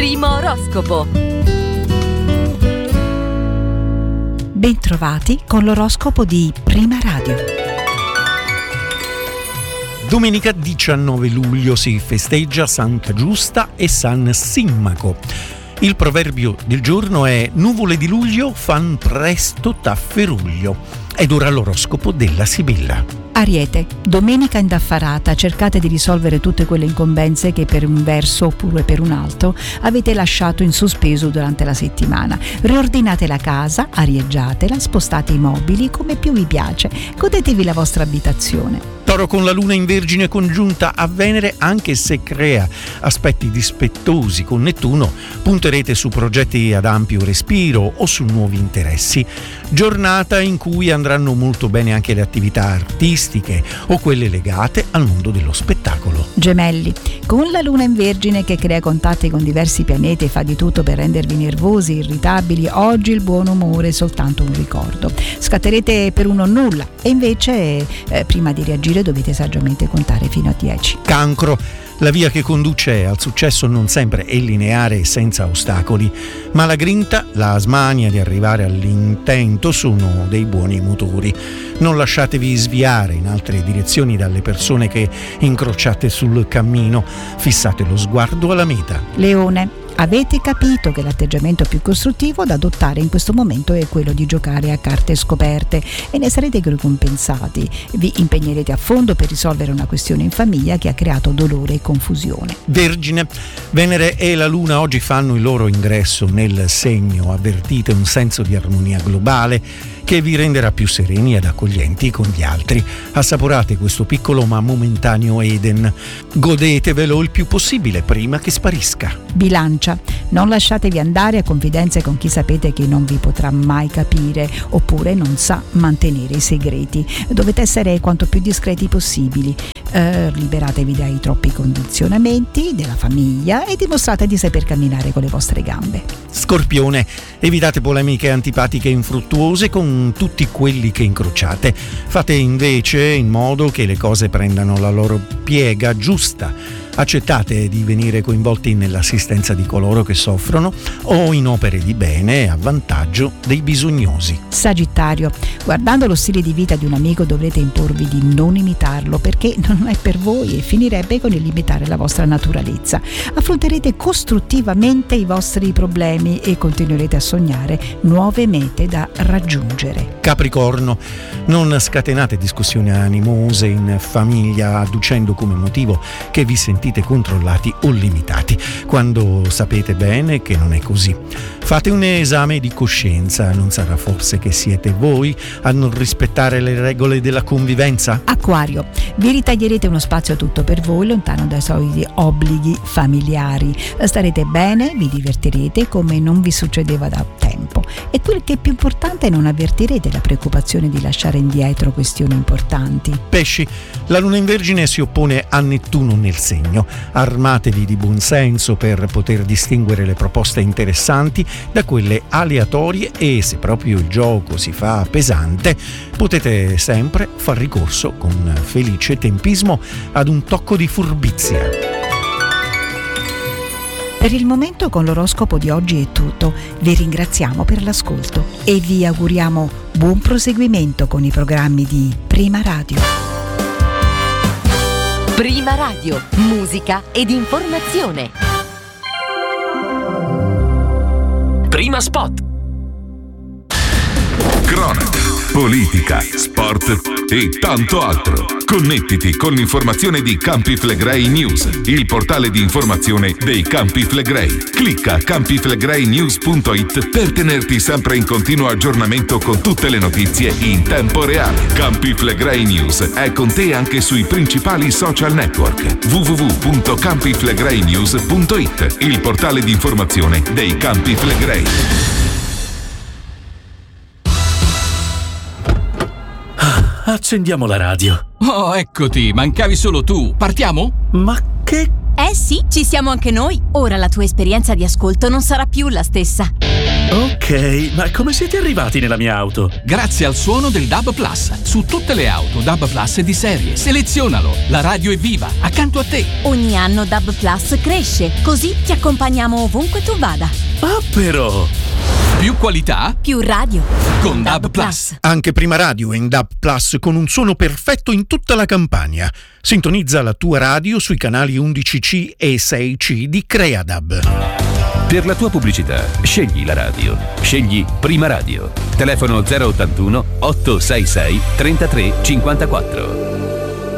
Primo oroscopo. Bentrovati con l'oroscopo di Prima Radio. Domenica 19 luglio si festeggia Santa Giusta e San Simmaco. Il proverbio del giorno è: nuvole di luglio fan presto tafferuglio. Ed ora l'oroscopo della Sibilla. Ariete, domenica indaffarata, cercate di risolvere tutte quelle incombenze che per un verso oppure per un altro avete lasciato in sospeso durante la settimana. Riordinate la casa, arieggiatela, spostate i mobili come più vi piace, godetevi la vostra abitazione. Toro, con la luna in Vergine congiunta a Venere, anche se crea aspetti dispettosi con Nettuno, punterete su progetti ad ampio respiro o su nuovi interessi. Giornata in cui andranno molto bene anche le attività artistiche o quelle legate al mondo dello spettacolo. Gemelli, con la luna in Vergine che crea contatti con diversi pianeti e fa di tutto per rendervi nervosi, irritabili, oggi il buon umore è soltanto un ricordo. Scatterete per uno nulla e invece prima di reagire dovete saggiamente contare fino a 10. Cancro, la via che conduce al successo non sempre è lineare e senza ostacoli, ma la grinta, la smania di arrivare all'intento sono dei buoni motori. Non lasciatevi sviare in altre direzioni dalle persone che incrociate sul cammino, fissate lo sguardo alla meta. Leone, avete capito che l'atteggiamento più costruttivo da adottare in questo momento è quello di giocare a carte scoperte e ne sarete ricompensati. Vi impegnerete a fondo per risolvere una questione in famiglia che ha creato dolore e confusione. Vergine, Venere e la Luna oggi fanno il loro ingresso nel segno. Avvertite un senso di armonia globale che vi renderà più sereni ed accoglienti con gli altri. Assaporate questo piccolo ma momentaneo Eden. Godetevelo il più possibile prima che sparisca. Bilancia, non lasciatevi andare a confidenze con chi sapete che non vi potrà mai capire oppure non sa mantenere i segreti. Dovete essere quanto più discreti possibili. Liberatevi dai troppi condizionamenti della famiglia e dimostrate di saper camminare con le vostre gambe. Scorpione, evitate polemiche antipatiche e infruttuose con tutti quelli che incrociate. Fate invece in modo che le cose prendano la loro piega giusta. Accettate di venire coinvolti nell'assistenza di coloro che soffrono o in opere di bene a vantaggio dei bisognosi. Sagittario, guardando lo stile di vita di un amico dovrete imporvi di non imitarlo perché non è per voi e finirebbe con il limitare la vostra naturalezza. Affronterete costruttivamente i vostri problemi e continuerete a sognare nuove mete da raggiungere. Capricorno, non scatenate discussioni animose in famiglia adducendo come motivo che vi sentite controllati o limitati, quando sapete bene che non è così. Fate un esame di coscienza, non sarà forse che siete voi a non rispettare le regole della convivenza? Acquario, vi ritaglierete uno spazio tutto per voi, lontano dai soliti obblighi familiari. Starete bene, vi divertirete come non vi succedeva da tempo e quel che è più importante è non avvertirete la preoccupazione di lasciare indietro questioni importanti. Pesci, la luna in Vergine si oppone a Nettuno nel segno. Armatevi di buonsenso per poter distinguere le proposte interessanti da quelle aleatorie e, se proprio il gioco si fa pesante, potete sempre far ricorso con felice tempismo ad un tocco di furbizia. Per il momento con l'oroscopo di oggi è tutto. Vi ringraziamo per l'ascolto e vi auguriamo buon proseguimento con i programmi di Prima Radio. Prima Radio, musica ed informazione. Prima Spot. Cronaca, politica, sport e tanto altro. Connettiti con l'informazione di Campi Flegrei News, il portale di informazione dei Campi Flegrei. Clicca campiflegreinews.it per tenerti sempre in continuo aggiornamento con tutte le notizie in tempo reale. Campi Flegrei News è con te anche sui principali social network. www.campiflegreinews.it, il portale di informazione dei Campi Flegrei. Accendiamo la radio. Oh, eccoti, mancavi solo tu. Partiamo? Ma che... sì, ci siamo anche noi. Ora la tua esperienza di ascolto non sarà più la stessa. Ok, ma come siete arrivati nella mia auto? Grazie al suono del DAB Plus. Su tutte le auto DAB Plus di serie. Selezionalo. La radio è viva, accanto a te. Ogni anno DAB Plus cresce, così ti accompagniamo ovunque tu vada. Ah, però! Più qualità, Più radio. con DAB Plus. Anche Prima Radio è in DAB Plus con un suono perfetto in tutta la Campania. Sintonizza la tua radio sui canali 11C e 6C di Creadab. Per la tua pubblicità, scegli la radio. Scegli Prima Radio. Telefono 081 866 33 54.